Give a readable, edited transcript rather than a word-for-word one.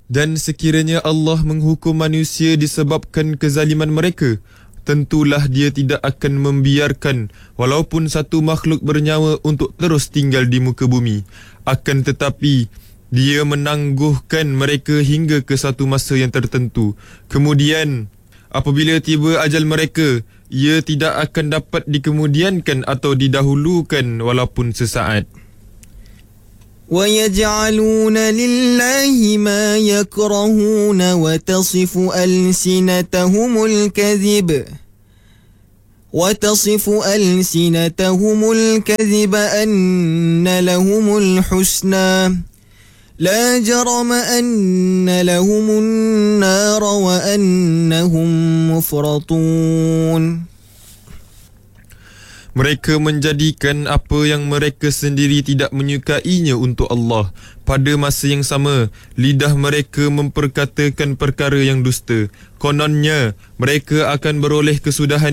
Dan sekiranya Allah menghukum manusia disebabkan kezaliman mereka, tentulah Dia tidak akan membiarkan walaupun satu makhluk bernyawa untuk terus tinggal di muka bumi. Akan tetapi Dia menangguhkan mereka hingga ke satu masa yang tertentu. Kemudian apabila tiba ajal mereka, ia tidak akan dapat dikemudiankan atau didahulukan walaupun sesaat. وَيَجْعَلُونَ لِلَّهِ مَا يَكْرَهُونَ وَتَصِفُ أَلْسِنَتَهُمُ الْكَذِبَ أَنَّ لَهُمُ الْحُسْنَى لَا جَرَمَ أَنَّ لَهُمُ النَّارَ وَأَنَّهُمْ مُفْرَطُونَ. Mereka menjadikan apa yang mereka sendiri tidak menyukainya untuk Allah. Pada masa yang sama, lidah mereka memperkatakan perkara yang dusta. Kononnya, mereka akan beroleh kesudahan